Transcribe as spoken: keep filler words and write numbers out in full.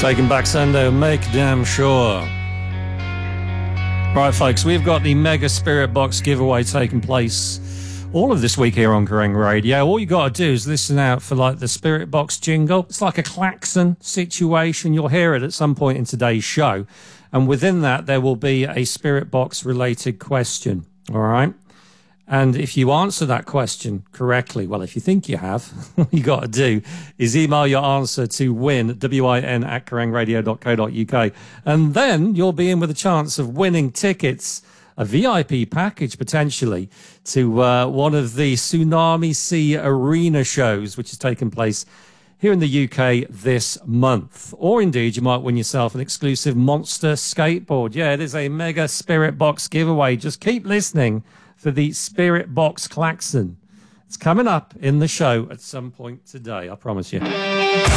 Taking back Sunday, make damn sure. Right, folks, we've got the Mega Spirit Box giveaway taking place all of this week here on Kerrang Radio. All you got to do is listen out for like the Spirit Box jingle. It's like a klaxon situation. You'll hear it at some point in today's show. And within that, there will be a Spirit Box related question. All right. And if you answer that question correctly, well, if you think you have, all you got to do is email your answer to win, W I N, at kerrang radio dot co dot U K. And then you'll be in with a chance of winning tickets, a V I P package potentially, to uh, one of the Tsunami Sea Arena shows, which is taking place here in the U K this month. Or indeed, you might win yourself an exclusive Monster skateboard. Yeah, it is a Mega Spirit Box giveaway. Just keep listening for the Spirit Box klaxon. It's coming up in the show at some point today, I promise you.